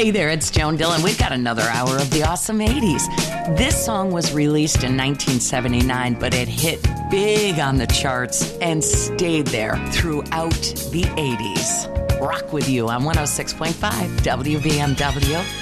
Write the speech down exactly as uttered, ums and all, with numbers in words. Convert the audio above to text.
Hey there, it's Joan Dillon. We've got another hour of the awesome eighties. This song was released in nineteen seventy-nine, but it hit big on the charts and stayed there throughout the eighties. Rock with you on one oh six point five W B M W.